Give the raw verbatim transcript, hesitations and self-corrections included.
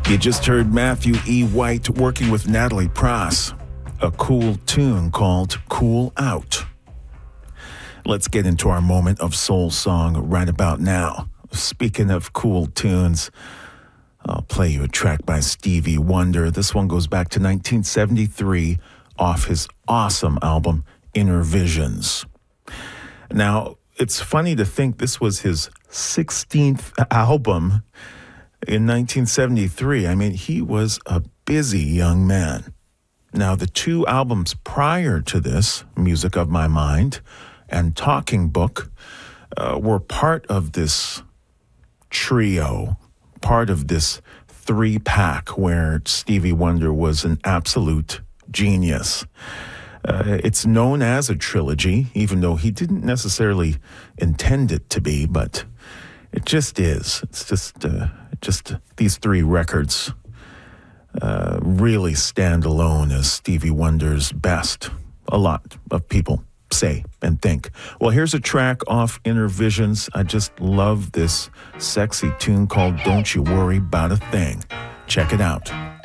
You just heard Matthew E. White working with Natalie Prass, a cool tune called Cool Out. Let's get into our moment of soul song right about now. Speaking of cool tunes, I'll play you a track by Stevie Wonder. This one goes back to nineteen seventy-three off his awesome album, Inner Visions. Now, it's funny to think this was his sixteenth album in nineteen seventy-three. I mean, he was a busy young man. Now, the two albums prior to this, Music of My Mind and Talking Book, uh, were part of this trio, part of this three-pack where Stevie Wonder was an absolute genius. Uh, it's known as a trilogy, even though he didn't necessarily intend it to be, but it just is. It's just, uh, just these three records uh, really stand alone as Stevie Wonder's best. A lot of people say and think. Well, here's a track off Inner Visions. I just love this sexy tune called Don't You Worry About a Thing. Check it out.